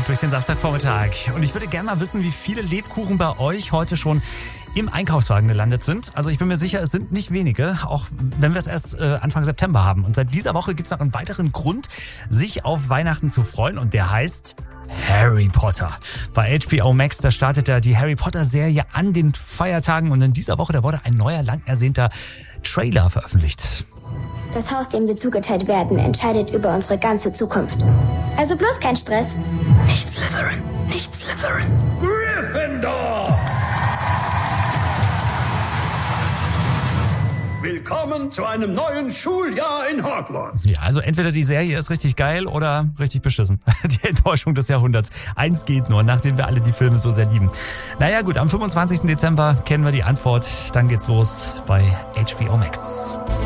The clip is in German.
durch den Samstagvormittag. Und ich würde gerne mal wissen, wie viele Lebkuchen bei euch heute schon im Einkaufswagen gelandet sind. Also ich bin mir sicher, es sind nicht wenige, auch wenn wir es erst Anfang September haben. Und seit dieser Woche gibt es noch einen weiteren Grund, sich auf Weihnachten zu freuen. Und der heißt Harry Potter. Bei HBO Max, da startet ja die Harry Potter Serie an den Feiertagen. Und in dieser Woche, da wurde ein neuer, lang ersehnter Trailer veröffentlicht. Das Haus, dem wir zugeteilt werden, entscheidet über unsere ganze Zukunft. Also bloß kein Stress. Nicht Slytherin, nicht Slytherin. Gryffindor! Willkommen zu einem neuen Schuljahr in Hogwarts. Ja, also entweder die Serie ist richtig geil oder richtig beschissen. Die Enttäuschung des Jahrhunderts. Eins geht nur, nachdem wir alle die Filme so sehr lieben. Naja gut, am 25. Dezember kennen wir die Antwort. Dann geht's los bei HBO Max.